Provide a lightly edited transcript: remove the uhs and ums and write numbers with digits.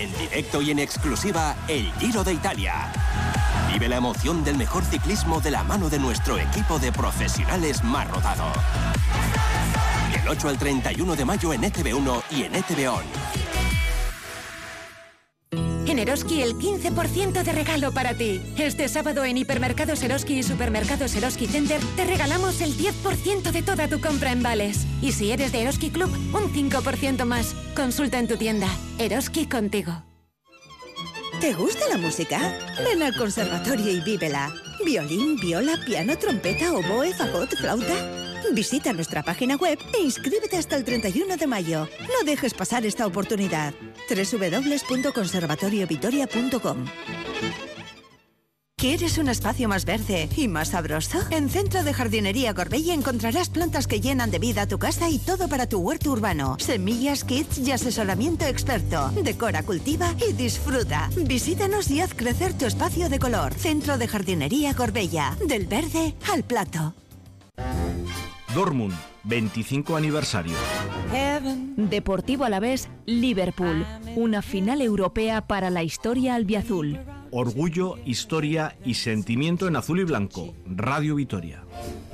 En directo y en exclusiva, el Giro de Italia. Vive la emoción del mejor ciclismo de la mano de nuestro equipo de profesionales más rodado. Del 8 al 31 de mayo en ETV1 y en ETV On. En Eroski el 15% de regalo para ti. Este sábado en Hipermercados Eroski y Supermercados Eroski Center te regalamos el 10% de toda tu compra en vales. Y si eres de Eroski Club, un 5% más. Consulta en tu tienda. Eroski contigo. ¿Te gusta la música? Ven al conservatorio y vívela. Violín, viola, piano, trompeta, oboe, fagot, flauta. Visita nuestra página web e inscríbete hasta el 31 de mayo. No dejes pasar esta oportunidad. www.conservatoriovitoria.com. ¿Quieres un espacio más verde y más sabroso? En Centro de Jardinería Gorbella encontrarás plantas que llenan de vida tu casa y todo para tu huerto urbano. Semillas, kits y asesoramiento experto. Decora, cultiva y disfruta. Visítanos y haz crecer tu espacio de color. Centro de Jardinería Gorbella. Del verde al plato. Dortmund, 25 aniversario. Deportivo Alavés, Liverpool. Una final europea para la historia albiazul. Orgullo, historia y sentimiento en azul y blanco. Radio Vitoria.